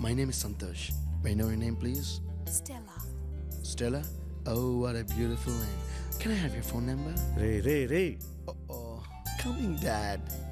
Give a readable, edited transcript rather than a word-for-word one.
My name is Santosh. May I know your name, please? Stella. Stella? Oh, what a beautiful name. Can I have your phone number? Ray. Oh, coming, Dad.